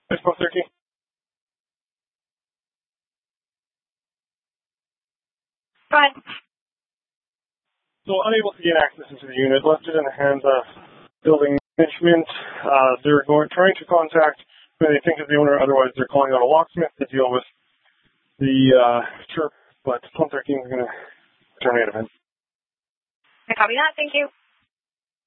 It's 13. Go ahead. So unable to gain access into the unit, left it in the hands of building management. They're trying to contact who they think is the owner, otherwise they're calling out a locksmith to deal with the chirp, but 13 is going to terminate event. I copy that. Thank you.